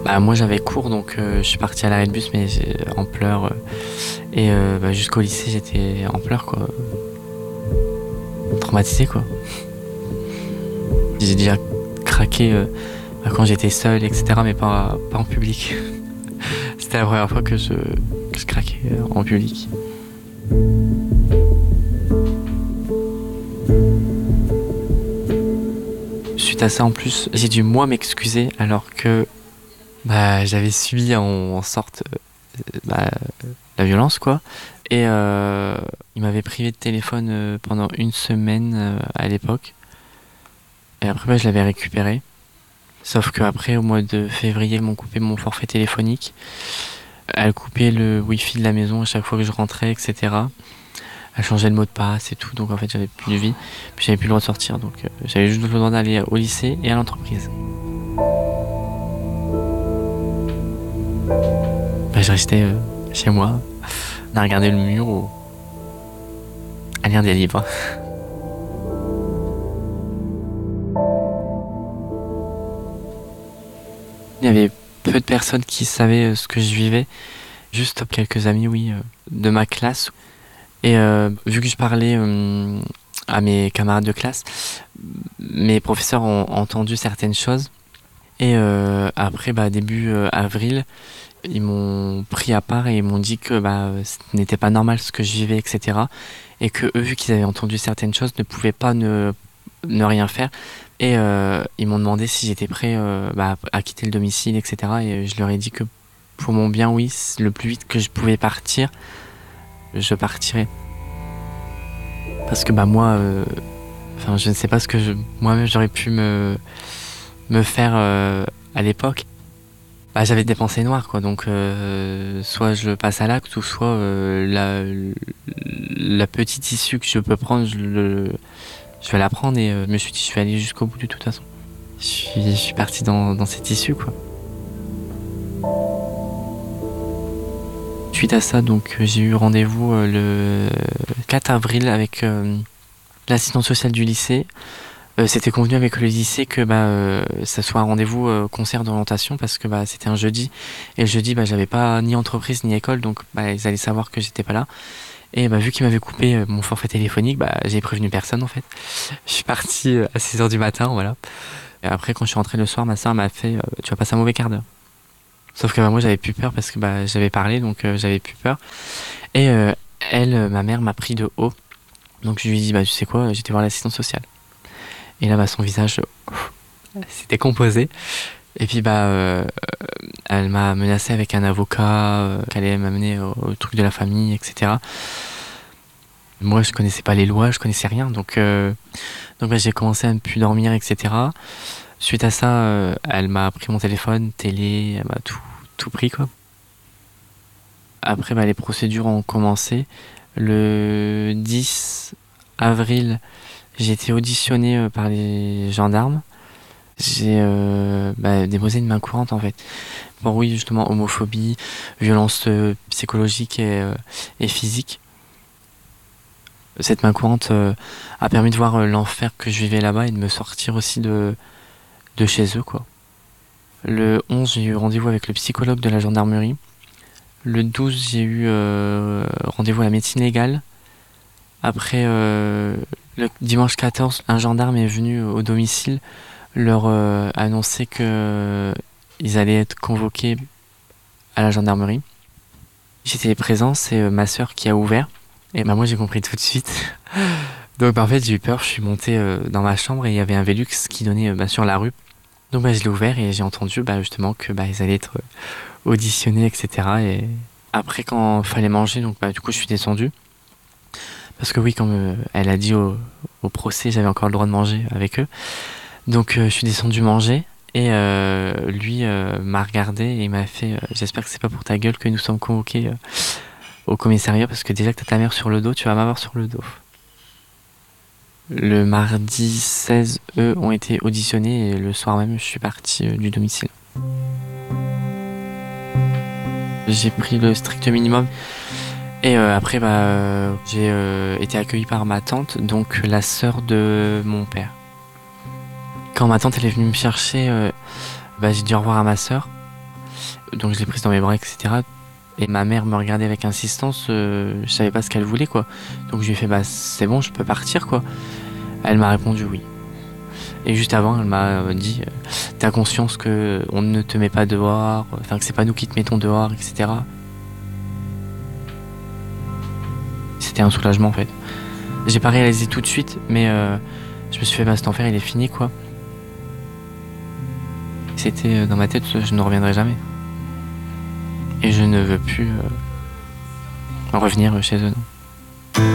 Moi j'avais cours donc je suis parti à l'arrêt de bus mais en pleurs et jusqu'au lycée j'étais en pleurs quoi, traumatisé quoi. J'ai déjà craqué quand j'étais seul etc mais pas en public. C'était la première fois que je craquais en public. Suite à ça en plus j'ai dû moi m'excuser alors que j'avais subi en sorte la violence quoi. Et il m'avait privé de téléphone pendant une semaine à l'époque. Et après je l'avais récupéré. Sauf qu'après au mois de février ils m'ont coupé mon forfait téléphonique. Elle coupait le wifi de la maison à chaque fois que je rentrais, etc. Elle changeait le mot de passe et tout, donc en fait j'avais plus de vie. Puis j'avais plus le droit de sortir, donc j'avais juste le droit d'aller au lycée et à l'entreprise. Je restais chez moi, à regarder le mur ou à lire des livres. Il y avait peu de personnes qui savaient ce que je vivais, juste quelques amis, oui, de ma classe. Et vu que je parlais à mes camarades de classe, mes professeurs ont entendu certaines choses. Et après, début avril, ils m'ont pris à part et ils m'ont dit que ce n'était pas normal ce que je vivais, etc. Et que eux, vu qu'ils avaient entendu certaines choses, ne pouvaient pas ne rien faire. Et ils m'ont demandé si j'étais prêt à quitter le domicile, etc. Et je leur ai dit que pour mon bien, oui, le plus vite que je pouvais partir, je partirais. Parce que moi, je ne sais pas ce que moi-même j'aurais pu me faire à l'époque. J'avais des pensées noires quoi, donc soit je passe à l'acte ou soit la petite issue que je peux prendre, je vais la prendre et je me suis dit je vais aller jusqu'au bout de toute façon. Je suis parti dans cette issue quoi. Suite à ça, donc j'ai eu rendez-vous le 4 avril avec l'assistante sociale du lycée. C'était convenu avec le lycée que ça soit un rendez-vous concert d'orientation parce que c'était un jeudi et le jeudi j'avais pas ni entreprise ni école donc ils allaient savoir que j'étais pas là et vu qu'ils m'avaient coupé mon forfait téléphonique j'ai prévenu personne en fait. Je suis parti à 6h du matin voilà. Et après quand je suis rentré le soir ma soeur m'a fait tu vas passer un mauvais quart d'heure. Sauf que moi j'avais plus peur parce que j'avais parlé donc j'avais plus peur et ma mère m'a pris de haut donc je lui ai dit tu sais quoi j'étais voir l'assistante sociale. Et là, son visage s'était composé. Et puis, elle m'a menacé avec un avocat qui allait m'amener au truc de la famille, etc. Moi, je connaissais pas les lois, je connaissais rien. Donc j'ai commencé à ne plus dormir, etc. Suite à ça, elle m'a pris mon téléphone, télé, elle m'a tout pris, quoi. Après, les procédures ont commencé. Le 10 avril, j'ai été auditionné par les gendarmes. J'ai déposé une main courante en fait. Bon oui, justement, homophobie, violence psychologique et physique. Cette main courante a permis de voir l'enfer que je vivais là-bas et de me sortir aussi de chez eux, quoi. Le 11, j'ai eu rendez-vous avec le psychologue de la gendarmerie. Le 12, j'ai eu rendez-vous à la médecine légale. Après, le dimanche 14, un gendarme est venu au domicile leur annoncer que ils allaient être convoqués à la gendarmerie. J'étais présent, c'est ma sœur qui a ouvert. Et moi, j'ai compris tout de suite. Donc, en fait, j'ai eu peur. Je suis monté dans ma chambre et il y avait un Velux qui donnait sur la rue. Donc, je l'ai ouvert et j'ai entendu justement que ils allaient être auditionnés, etc. Et après, quand il fallait manger, donc du coup, je suis descendu. Parce que oui, comme elle a dit au procès, j'avais encore le droit de manger avec eux. Donc je suis descendu manger et lui m'a regardé et il m'a fait j'espère que c'est pas pour ta gueule que nous sommes convoqués au commissariat parce que déjà que t'as ta mère sur le dos, tu vas m'avoir sur le dos. Le mardi 16, eux ont été auditionnés et le soir même, je suis parti du domicile. J'ai pris le strict minimum. Et après, j'ai été accueilli par ma tante, donc la sœur de mon père. Quand ma tante elle est venue me chercher, j'ai dit au revoir à ma sœur. Donc je l'ai prise dans mes bras, etc. Et ma mère me regardait avec insistance, je savais pas ce qu'elle voulait, quoi. Donc je lui ai fait, bah c'est bon, je peux partir, quoi. Elle m'a répondu oui. Et juste avant, elle m'a dit, t'as conscience que on ne te met pas dehors, enfin que c'est pas nous qui te mettons dehors, etc. C'était un soulagement, en fait. J'ai pas réalisé tout de suite, mais je me suis fait, bah cet enfer, il est fini, quoi. C'était dans ma tête, je ne reviendrai jamais. Et je ne veux plus revenir chez eux, non.